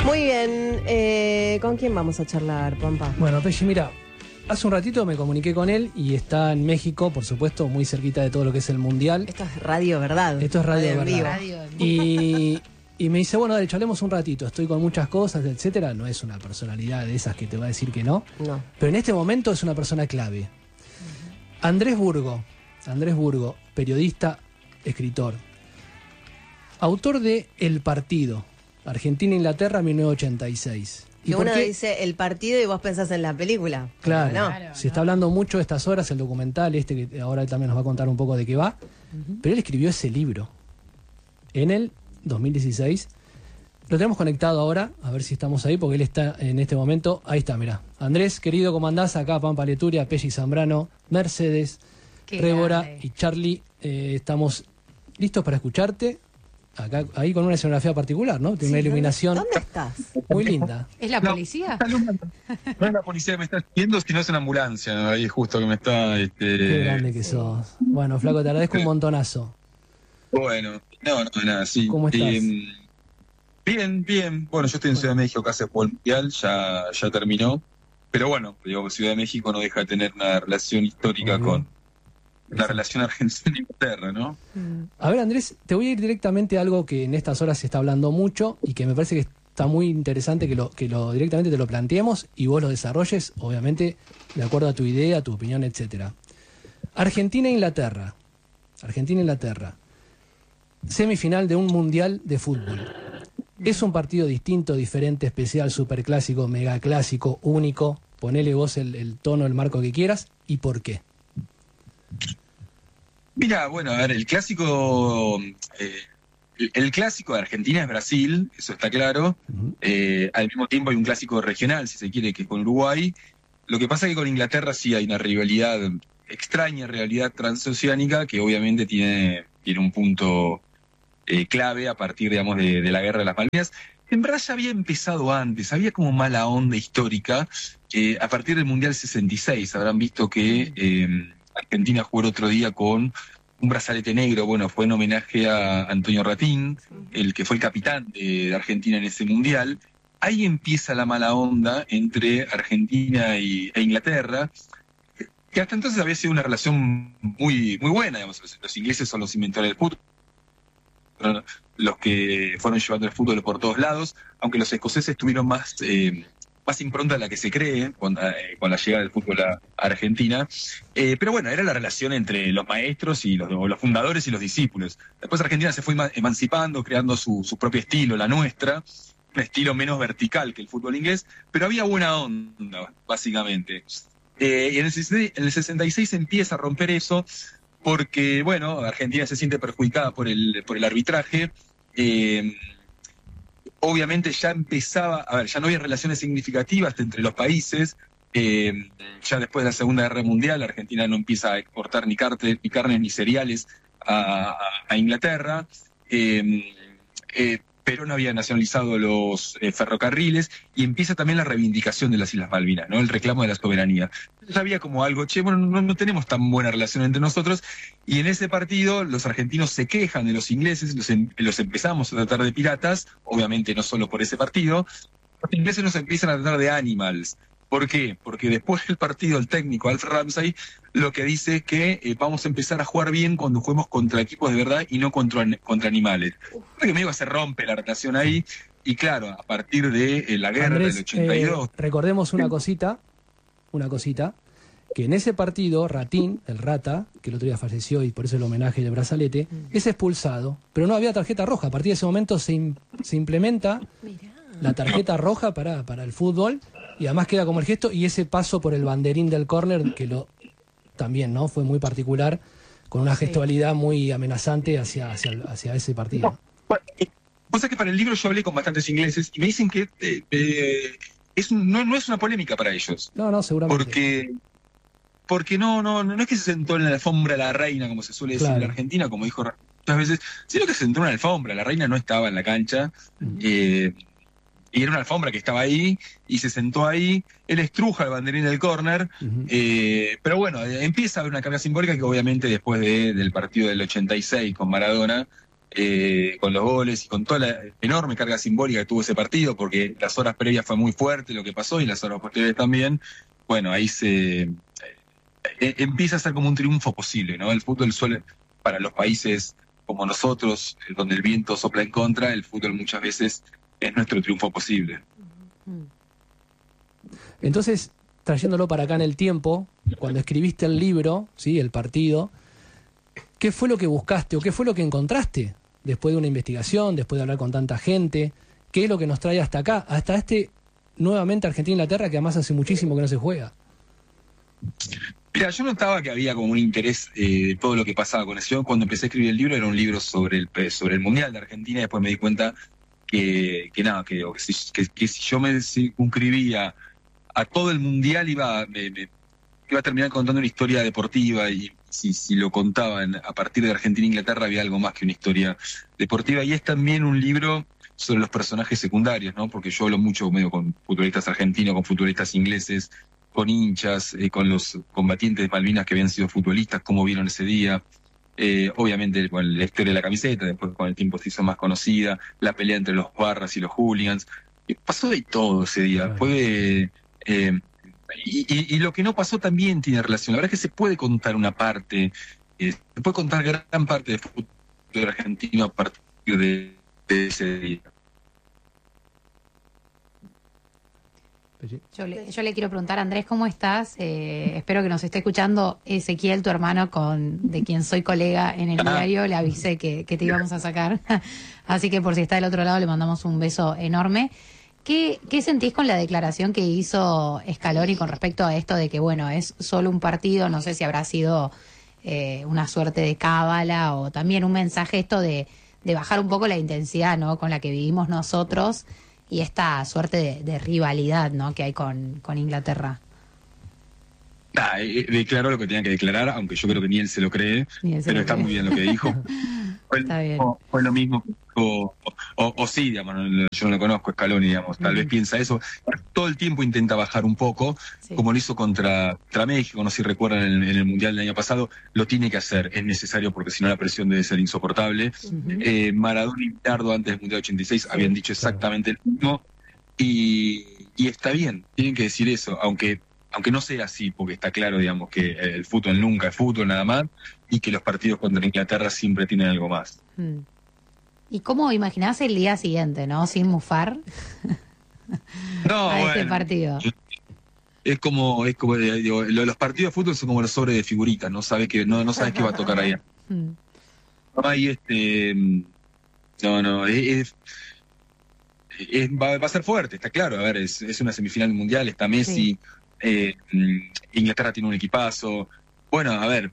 Muy bien, ¿con quién vamos a charlar, Pampa? Bueno, Pelli, mira, hace un ratito me comuniqué con él y está en México, por supuesto, muy cerquita de todo lo que es el Mundial. Esto es Radio Verdad. Esto es Radio en vivo. Verdad. Y me dice, bueno, dale, charlemos un ratito, estoy con muchas cosas, etcétera. No es una personalidad de esas que te va a decir que no. No. Pero en este momento es una persona clave. Andrés Burgo, periodista, escritor, autor de El Partido, Argentina-Inglaterra 1986. Que uno dice el partido y vos pensás en la película. Claro, No. Se está hablando mucho estas horas, el documental que ahora él también nos va a contar un poco de qué va. Pero él escribió ese libro en el 2016. Lo tenemos conectado ahora, a ver si estamos ahí, porque él está en este momento. Ahí está, mirá. Andrés, querido, ¿cómo andás? Acá Pampa Leturia, Pelli Zambrano, Mercedes, Rébora y Charlie. Estamos listos para escucharte. Acá, ahí con una escenografía particular, ¿no? Tiene una iluminación. ¿Dónde estás? Muy linda. ¿Es la policía? No es la policía que me está viendo, sino es una ambulancia, ¿no? Ahí justo que me está... Qué grande que sos. Bueno, flaco, te agradezco un montonazo. Bueno, nada, sí. ¿Cómo estás? Bien. Bueno, yo estoy en Ciudad de México, casi por el Mundial, ya terminó. Pero bueno, digo, Ciudad de México no deja de tener una relación histórica con la relación Argentina-Inglaterra, ¿no? A ver, Andrés, te voy a ir directamente a algo que en estas horas se está hablando mucho y que me parece que está muy interesante que lo directamente te lo planteemos y vos lo desarrolles, obviamente, de acuerdo a tu idea, tu opinión, etcétera. Argentina-Inglaterra. Semifinal de un mundial de fútbol. Es un partido distinto, diferente, especial, superclásico, megaclásico, único. Ponele vos el tono, el marco que quieras. ¿Y por qué? Mira, bueno, a ver, el clásico de Argentina es Brasil, eso está claro. Al mismo tiempo hay un clásico regional, si se quiere, que es con Uruguay. Lo que pasa es que con Inglaterra sí hay una rivalidad, extraña realidad transoceánica, que obviamente tiene un punto clave a partir, digamos, de la Guerra de las Malvinas. En verdad ya había empezado antes, había como mala onda histórica. A partir del Mundial 66 habrán visto que Argentina jugó el otro día con un brazalete negro. Bueno, fue en homenaje a Antonio Ratín, el que fue el capitán de Argentina en ese Mundial. Ahí empieza la mala onda entre Argentina e Inglaterra, que hasta entonces había sido una relación muy buena. Digamos. Los ingleses son los inventores del fútbol, los que fueron llevando el fútbol por todos lados, aunque los escoceses tuvieron más impronta de la que se cree con la llegada del fútbol a Argentina. Pero bueno, era la relación entre los maestros y los fundadores y los discípulos. Después Argentina se fue emancipando, creando su propio estilo, la nuestra, un estilo menos vertical que el fútbol inglés, pero había buena onda, básicamente. Y en el 66 empieza a romper eso, porque, bueno, Argentina se siente perjudicada por el arbitraje. Obviamente ya empezaba, ya no había relaciones significativas entre los países. Ya después de la Segunda Guerra Mundial, Argentina no empieza a exportar ni carnes ni cereales a Inglaterra. Perón había nacionalizado los ferrocarriles y empieza también la reivindicación de las Islas Malvinas, ¿no? El reclamo de la soberanía. Ya había como algo, no tenemos tan buena relación entre nosotros, y en ese partido los argentinos se quejan de los ingleses, los empezamos a tratar de piratas, obviamente no solo por ese partido. Los ingleses nos empiezan a tratar de animals. ¿Por qué? Porque después del partido, el técnico Alf Ramsey lo que dice es que vamos a empezar a jugar bien cuando juguemos contra equipos de verdad y no contra animales. Porque medio se rompe la relación ahí, y claro, a partir de la guerra Andrés, del 82... recordemos una cosita, que en ese partido, Ratín, el Rata, que el otro día falleció y por eso el homenaje del brazalete, es expulsado, pero no había tarjeta roja. A partir de ese momento se implementa la tarjeta roja para el fútbol, y además queda como el gesto, y ese paso por el banderín del córner, que también, ¿no? Fue muy particular, con una gestualidad muy amenazante hacia ese partido. Cosa que para el libro yo hablé con bastantes ingleses y me dicen que no es una polémica para ellos. No, seguramente. Porque no es que se sentó en la alfombra la reina, como se suele decir en la Argentina, como dijo muchas veces, sino que se sentó en la alfombra. La reina no estaba en la cancha. Y era una alfombra que estaba ahí, y se sentó ahí. Él estruja el banderín del córner, pero bueno, empieza a haber una carga simbólica que obviamente después del partido del 86 con Maradona, con los goles y con toda la enorme carga simbólica que tuvo ese partido, porque las horas previas fue muy fuerte lo que pasó y las horas posteriores también. Bueno, ahí se empieza a ser como un triunfo posible, ¿no? El fútbol suele, para los países como nosotros, donde el viento sopla en contra, el fútbol muchas veces es nuestro triunfo posible. Entonces, trayéndolo para acá en el tiempo, cuando escribiste el libro, ¿sí? El partido, ¿qué fue lo que buscaste o qué fue lo que encontraste después de una investigación, después de hablar con tanta gente? ¿Qué es lo que nos trae hasta acá, hasta nuevamente Argentina-Inglaterra, que además hace muchísimo que no se juega? Mira, yo notaba que había como un interés de todo lo que pasaba con eso. Yo cuando empecé a escribir el libro era un libro sobre el Mundial de Argentina, y después me di cuenta que si yo me circunscribía a todo el Mundial iba a terminar contando una historia deportiva, y si lo contaban a partir de Argentina e Inglaterra había algo más que una historia deportiva, y es también un libro sobre los personajes secundarios, ¿no? Porque yo hablo mucho medio con futbolistas argentinos, con futbolistas ingleses, con hinchas, con los combatientes de Malvinas que habían sido futbolistas, cómo vieron ese día. Obviamente con la historia de la camiseta, después con el tiempo se hizo más conocida, la pelea entre los barras y los hooligans. Pasó de todo ese día. Fue y lo que no pasó también tiene relación. La verdad es que se puede contar una parte, se puede contar gran parte del fútbol argentino a partir de ese día. Yo le quiero preguntar, Andrés, ¿cómo estás? Espero que nos esté escuchando Ezequiel, tu hermano, de quien soy colega en el diario. Le avisé que te íbamos a sacar. Así que por si está del otro lado, le mandamos un beso enorme. ¿Qué sentís con la declaración que hizo Scaloni con respecto a esto de que, bueno, es solo un partido? No sé si habrá sido una suerte de cábala o también un mensaje esto de bajar un poco la intensidad, ¿no?, con la que vivimos nosotros, y esta suerte de rivalidad, ¿no?, que hay con Inglaterra. Declaró lo que tenía que declarar, aunque yo creo que ni él se lo cree, pero está muy bien lo que dijo. Fue lo mismo que dijo, o sí, digamos, yo no lo conozco, Scaloni, digamos, tal vez piensa eso. Todo el tiempo intenta bajar un poco, como lo hizo contra México, no sé si recuerdan en el Mundial del año pasado, lo tiene que hacer, es necesario, porque si no la presión debe ser insoportable. Maradona y Bilardo antes del Mundial 86 habían dicho exactamente lo mismo, y está bien, tienen que decir eso, aunque no sea así, porque está claro, digamos, que el fútbol nunca es fútbol nada más, y que los partidos contra Inglaterra siempre tienen algo más. ¿Y cómo imaginás el día siguiente, no? Sin mufar este partido. Es como digo, los partidos de fútbol son como los sobres de figuritas, no sabes qué va a tocar ahí. Va a ser fuerte, está claro. A ver, es una semifinal mundial, está Messi. Inglaterra tiene un equipazo. Bueno, a ver,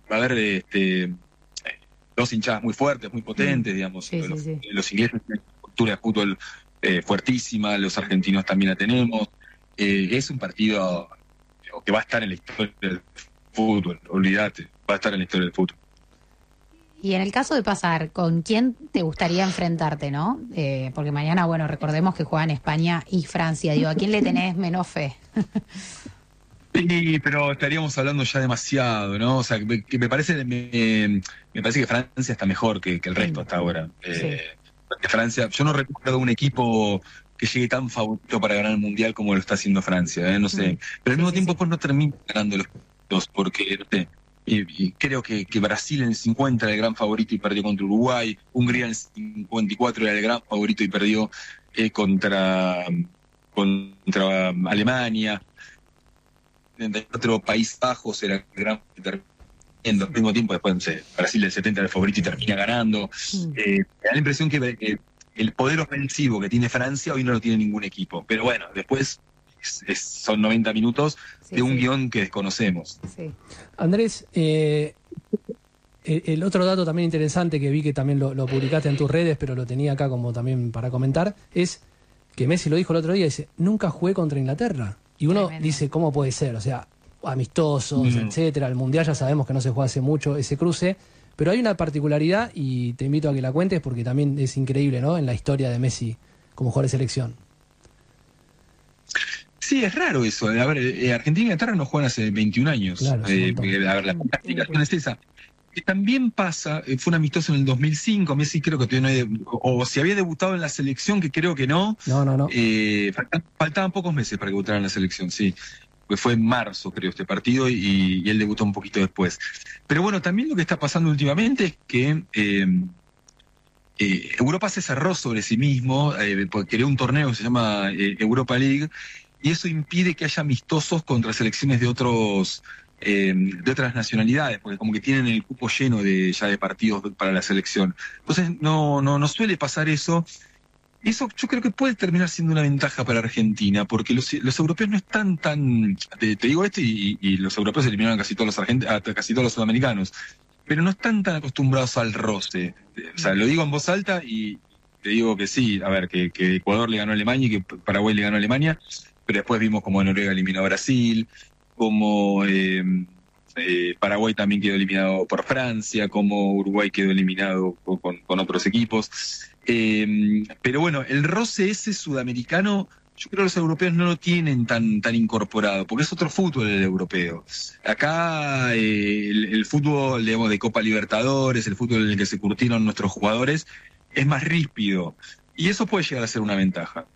dos hinchadas muy fuertes, muy potentes, digamos. Los ingleses tienen una cultura de fútbol fuertísima, los argentinos también la tenemos. Es un partido que va a estar en la historia del fútbol, olvídate, va a estar en la historia del fútbol. Y en el caso de pasar, ¿con quién te gustaría enfrentarte, no? Porque mañana, bueno, recordemos que juegan España y Francia. Digo, ¿a quién le tenés menos fe? Sí, pero estaríamos hablando ya demasiado, ¿no? O sea, que me parece que Francia está mejor que el resto hasta ahora. Francia, yo no recuerdo un equipo que llegue tan favorito para ganar el Mundial como lo está haciendo Francia, no sé. Pero al mismo tiempo pues no termina ganando los dos, porque, no sé, y creo que Brasil en el 50 era el gran favorito y perdió contra Uruguay, Hungría en el 54 era el gran favorito y perdió contra Alemania. En otro País Bajos era el gran al mismo tiempo, después, no sé, Brasil del 70 era el favorito y termina ganando. Me da la impresión que el poder ofensivo que tiene Francia hoy no lo tiene ningún equipo. Pero bueno, después son 90 minutos de un guión que desconocemos. Andrés, el otro dato también interesante que vi que también lo publicaste en tus redes, pero lo tenía acá como también para comentar, es que Messi lo dijo el otro día, dice, nunca jugué contra Inglaterra. Y uno dice, ¿cómo puede ser? O sea, amistosos, etcétera. El Mundial ya sabemos que no se juega hace mucho ese cruce, pero hay una particularidad y te invito a que la cuentes porque también es increíble, ¿no?, en la historia de Messi como jugador de selección. Sí, es raro eso. A ver, Argentina y Inglaterra no juegan hace 21 años. Claro, a ver, la explicación es esa. que también pasa, fue un amistoso en el 2005, Messi creo que todavía no o si había debutado en la selección, que creo que no. No. Faltaban pocos meses para que debutara en la selección, sí. Pues fue en marzo, creo, este partido, y él debutó un poquito después. Pero bueno, también lo que está pasando últimamente es que Europa se cerró sobre sí mismo, creó un torneo que se llama Europa League, y eso impide que haya amistosos contra selecciones de otras nacionalidades, porque como que tienen el cupo lleno ya de partidos para la selección. Entonces no suele pasar eso. Eso yo creo que puede terminar siendo una ventaja para Argentina, porque los europeos no están tan... Te digo esto y los europeos eliminaron a casi todos los sudamericanos, pero no están tan acostumbrados al roce. O sea, lo digo en voz alta y te digo que sí, a ver, que Ecuador le ganó a Alemania y que Paraguay le ganó a Alemania, pero después vimos como Noruega eliminó a Brasil, como Paraguay también quedó eliminado por Francia, como Uruguay quedó eliminado con otros equipos. Pero bueno, el roce ese sudamericano, yo creo que los europeos no lo tienen tan incorporado, porque es otro fútbol el europeo. Acá el fútbol, digamos, de Copa Libertadores, el fútbol en el que se curtieron nuestros jugadores, es más ríspido. Y eso puede llegar a ser una ventaja.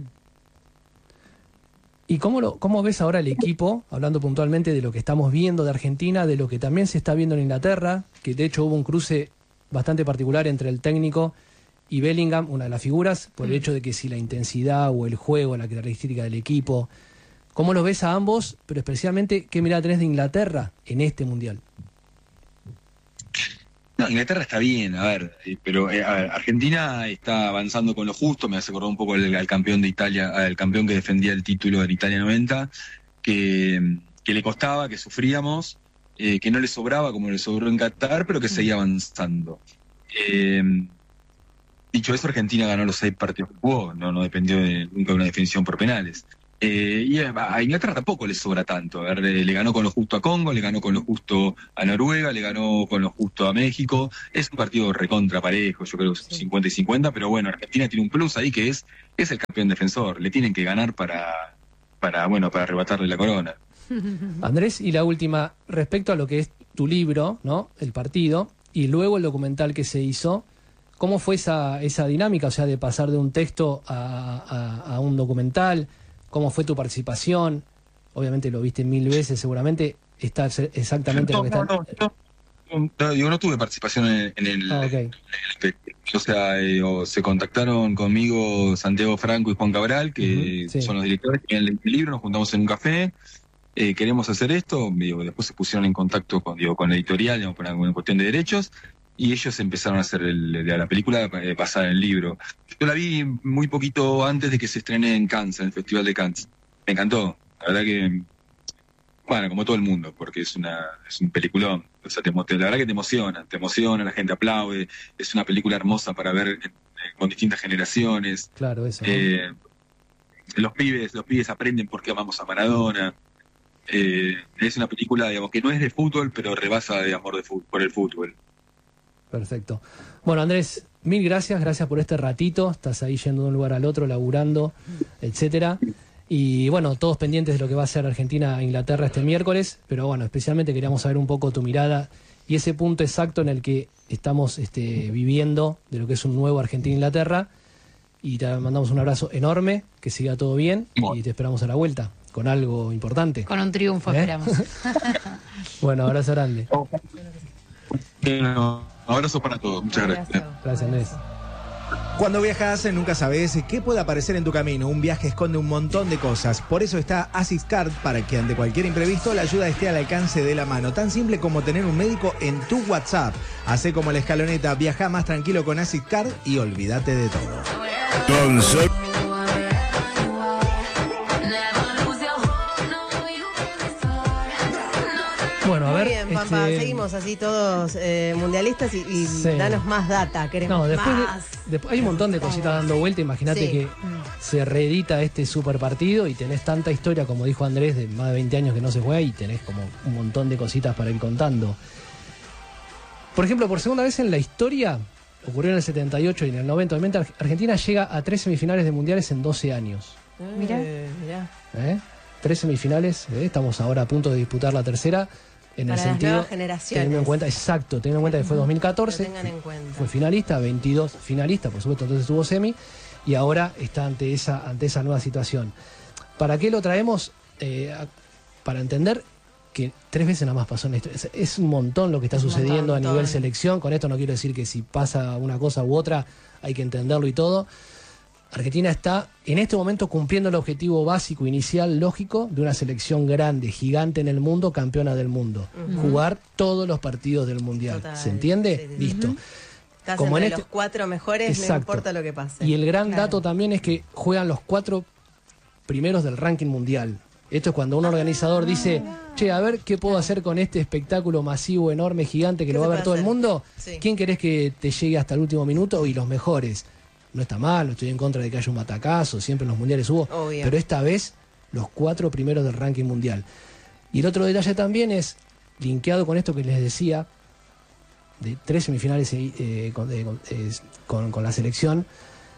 ¿Y cómo ves ahora el equipo, hablando puntualmente de lo que estamos viendo de Argentina, de lo que también se está viendo en Inglaterra, que de hecho hubo un cruce bastante particular entre el técnico y Bellingham, una de las figuras, por el hecho de que si la intensidad o el juego, la característica del equipo, ¿cómo los ves a ambos? Pero especialmente, ¿qué mirada tenés de Inglaterra en este Mundial? No, Inglaterra está bien, a ver, pero a ver, Argentina está avanzando con lo justo, me hace acordar un poco al campeón de Italia, al campeón que defendía el título en Italia 90, que le costaba, que sufríamos, que no le sobraba como le sobró en Qatar, pero que seguía avanzando. Dicho eso, Argentina ganó los 6 partidos que jugó, no dependió nunca de una definición por penales. Y a Inglaterra tampoco le sobra tanto. A ver, le ganó con lo justo a Congo, le ganó con lo justo a Noruega, le ganó con lo justo a México. Es un partido recontra parejo, yo creo 50 y 50, pero bueno, Argentina tiene un plus ahí que es el campeón defensor. Le tienen que ganar para arrebatarle la corona. Andrés, y la última, respecto a lo que es tu libro, ¿no? El partido, y luego el documental que se hizo, ¿cómo fue esa dinámica? O sea, de pasar de un texto a un documental. ¿Cómo fue tu participación? Obviamente lo viste 1000 veces, seguramente está exactamente lo que está... No tuve participación en el... Okay. O sea, se contactaron conmigo Santiago Franco y Juan Cabral, que sí, son los directores que tienen el libro, nos juntamos en un café, queremos hacer esto, después se pusieron en contacto con la editorial, digamos, por una cuestión de derechos, y ellos empezaron a hacer la película basada en el libro. Yo la vi muy poquito antes de que se estrene en Cannes, en el Festival de Cannes. Me encantó. La verdad que, bueno, como todo el mundo, porque es un peliculón. O sea, la verdad que te emociona, la gente aplaude. Es una película hermosa para ver con distintas generaciones. Claro, eso. Los pibes aprenden por qué amamos a Maradona. Es una película, digamos, que no es de fútbol, pero rebasa de amor por el fútbol. Perfecto. Bueno, Andrés, 1000 gracias por este ratito. Estás ahí yendo de un lugar al otro, laburando, etcétera. Y bueno, todos pendientes de lo que va a ser Argentina-Inglaterra este miércoles, pero bueno, especialmente queríamos saber un poco tu mirada y ese punto exacto en el que estamos viviendo de lo que es un nuevo Argentina-Inglaterra. Y te mandamos un abrazo enorme, que siga todo bien y te esperamos a la vuelta con algo importante. Con un triunfo esperamos. Bueno, abrazo grande. Abrazo para todos, muchas gracias. Gracias, Andrés. Cuando viajas nunca sabes qué puede aparecer en tu camino. Un viaje esconde un montón de cosas. Por eso está ASICSCARD, para que ante cualquier imprevisto la ayuda esté al alcance de la mano. Tan simple como tener un médico en tu WhatsApp. Hacé como la escaloneta, viaja más tranquilo con ASICSCARD y olvídate de todo. Bueno, a ver. Muy bien, Pampa, seguimos así todos mundialistas y sí, danos más data, queremos más. Después hay un montón de cositas dando vuelta. Imagínate que se reedita este super partido y tenés tanta historia, como dijo Andrés, de más de 20 años que no se juega y tenés como un montón de cositas para ir contando. Por ejemplo, por segunda vez en la historia, ocurrió en el 78 y en el 90, obviamente Argentina llega a 3 semifinales de mundiales en 12 años. Mirá. 3 semifinales, estamos ahora a punto de disputar la tercera. En Para el las sentido, nuevas generaciones. teniendo en cuenta, exacto, teniendo en cuenta que fue 2014, Lo tengan en cuenta. fue finalista, 22 finalista, por supuesto, entonces tuvo semi, y ahora está ante esa nueva situación. ¿Para qué lo traemos? Para entender que 3 veces nada más pasó en esto. Es un montón lo que está sucediendo a nivel selección. Con esto no quiero decir que si pasa una cosa u otra hay que entenderlo y todo. Argentina está en este momento cumpliendo el objetivo básico, inicial, lógico, de una selección grande, gigante en el mundo, campeona del mundo. Jugar todos los partidos del Mundial. Total. ¿Se entiende? Sí. Listo. Estás Como entre en los 4 mejores, Exacto. no importa lo que pase. Y el gran dato también es que juegan los 4 primeros del ranking mundial. Esto es cuando un organizador dice, che, a ver qué puedo hacer con este espectáculo masivo, enorme, gigante, que ¿Qué lo va a se ver puede todo el hacer? mundo. Sí. ¿Quién querés que te llegue hasta el último minuto? Y los mejores. No está mal, no estoy en contra de que haya un batacazo, siempre en los mundiales hubo. Obvio. Pero esta vez, los 4 primeros del ranking mundial. Y el otro detalle también es, linkeado con esto que les decía, de 3 semifinales con la selección,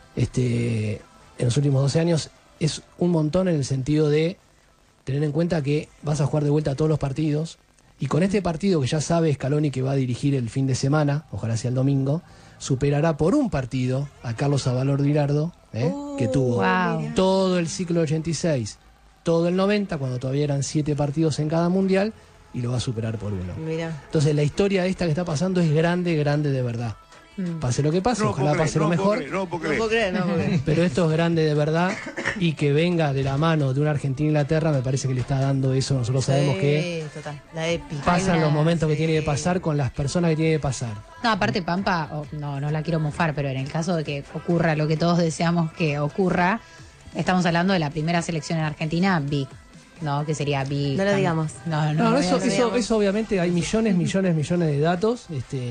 en los últimos 12 años, es un montón en el sentido de tener en cuenta que vas a jugar de vuelta a todos los partidos, y con este partido que ya sabe Scaloni que va a dirigir el fin de semana, ojalá sea el domingo, superará por un partido a Carlos Avalor Dirardo, que tuvo Wow. todo el ciclo 86, todo el 90, cuando todavía eran 7 partidos en cada mundial, y lo va a superar por 1. Mira. Entonces la historia esta que está pasando es grande, grande de verdad. Pase lo que pase, ojalá pase lo mejor. No puedo creer. Pero esto es grande de verdad, y que venga de la mano de una Argentina-Inglaterra me parece que le está dando eso. Nosotros sabemos que Total, la épica. pasan los momentos que sí. tiene que pasar con las personas que tiene que pasar. No, aparte Pampa, no la quiero mofar, pero en el caso de que ocurra lo que todos deseamos que ocurra, estamos hablando de la primera selección en Argentina, big, ¿no? Que sería big. No lo digamos. No, eso digamos. obviamente hay millones de datos,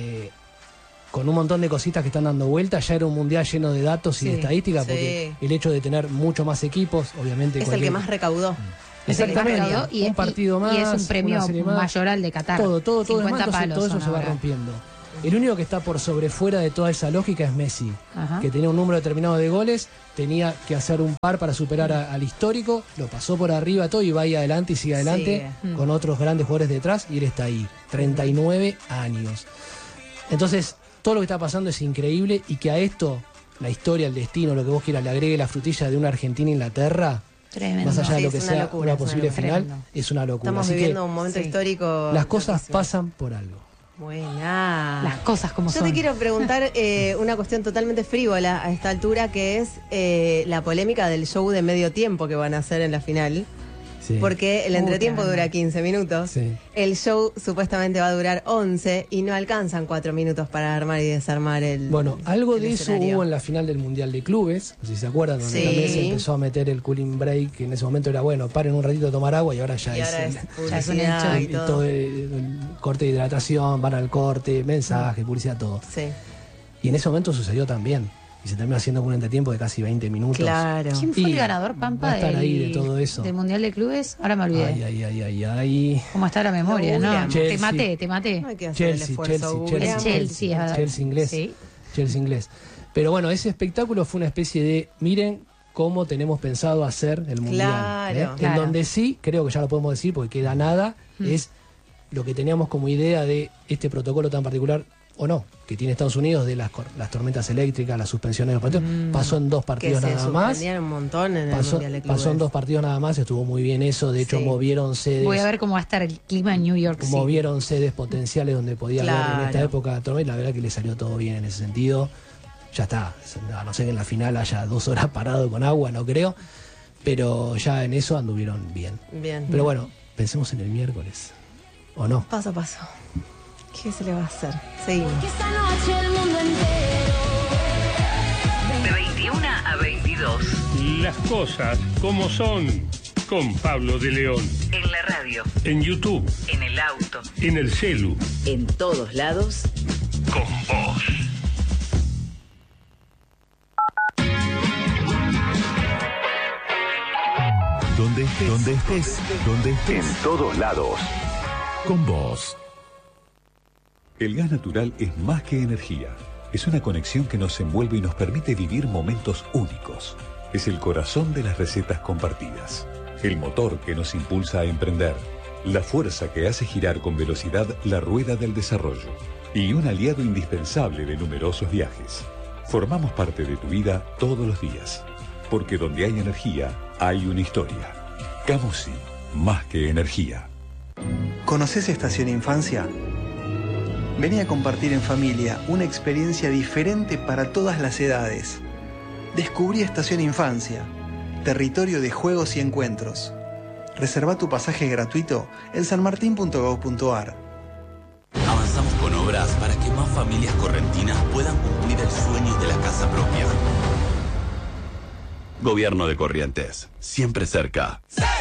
con un montón de cositas que están dando vuelta. Ya era un mundial lleno de datos y Sí, de estadísticas, sí. porque el hecho de tener mucho más equipos, obviamente. Es el que más recaudó. Exactamente, un partido más, y es un premio una serie más. mayor al de Qatar. Todo 50 demás, entonces palos todo eso son se va ahora. rompiendo. El único que está por sobre fuera de toda esa lógica es Messi, Ajá. que tenía un número determinado de goles, tenía que hacer un par para superar al histórico, lo pasó por arriba todo y va ahí adelante y sigue adelante con otros grandes jugadores detrás, y él está ahí, 39 años. Entonces, todo lo que está pasando es increíble, y que a esto, la historia, el destino, lo que vos quieras, le agregue la frutilla de una Argentina-Inglaterra, Tremendo. más allá de Sí, lo que es una sea locura, una posible locura. final, Tremendo. es una locura. Estamos Así viviendo que un momento sí. histórico. las cosas loquísimo. pasan por algo. Buena. Las cosas como Yo son. te quiero preguntar una cuestión totalmente frívola a esta altura, que es la polémica del show de medio tiempo que van a hacer en la final. Sí. Porque el entretiempo tremendo. dura 15 minutos. Sí. El show supuestamente va a durar 11 y no alcanzan 4 minutos para armar y desarmar el. Bueno, algo el de eso escenario. hubo en la final del Mundial de Clubes, no sé si se acuerdan, donde Sí. también se empezó a meter el cooling break, que en ese momento era bueno, paren un ratito a tomar agua, y ahora ya Y es, ahora es ya es un publicidad hecho. y y todo. todo el corte de hidratación, van al corte, mensaje, publicidad, todo. Sí, Y en ese momento sucedió también, y se terminó haciendo con un entretiempo de casi 20 minutos. claro. ¿Quién fue Y el ganador, Pampa, va a estar ahí de todo eso. del Mundial de Clubes? Ahora me olvidé. Ay. ¿Cómo está la memoria? No, No, Chelsea. te maté. No hay que hacer el Chelsea, esfuerzo. Chelsea, googleamos. El Chelsea, es verdad. Chelsea inglés. Sí. Chelsea inglés. Pero bueno, ese espectáculo fue una especie de, miren cómo tenemos pensado hacer el Mundial. Claro. En Claro. donde sí, creo que ya lo podemos decir porque queda nada, es lo que teníamos como idea de este protocolo tan particular, o no, que tiene Estados Unidos, de las tormentas eléctricas, las suspensiones de los partidos. Pasó en 2 Que partidos se nada más. suspendían un montón en el Pasó, Mundial de Clubes. pasó en 2 partidos nada más, estuvo muy bien eso. De hecho, Sí. movieron sedes. Voy a ver cómo va a estar el clima en New York City. Movieron sedes potenciales donde podía haber en Claro. esta época tormenta. La verdad que le salió todo bien en ese sentido. Ya está. A no ser que en la final haya 2 horas parado con agua, no creo. Pero ya en eso anduvieron bien. Bien. Pero bueno, pensemos en el miércoles. ¿O no? Paso a paso. ¿Qué se le va a hacer? Seguimos. Esta noche el mundo entero. De 21 a 22. Las cosas como son, con Pablo de León. En la radio, En YouTube, en el auto, en el celu, en todos lados. con vos. Donde estés, en todos lados. Con vos. El gas natural es más que energía. Es una conexión que nos envuelve y nos permite vivir momentos únicos. Es el corazón de las recetas compartidas. El motor que nos impulsa a emprender. la fuerza que hace girar con velocidad la rueda del desarrollo y un aliado indispensable de numerosos viajes. Formamos parte de tu vida todos los días, porque donde hay energía, hay una historia. Camusi, más que energía. ¿Conoces Estación Infancia? Vení a compartir en familia una experiencia diferente para todas las edades. Descubrí Estación Infancia, territorio de juegos y encuentros. Reserva tu pasaje gratuito en sanmartin.gov.ar. Avanzamos con obras para que más familias correntinas puedan cumplir el sueño de la casa propia. Gobierno de Corrientes, siempre cerca.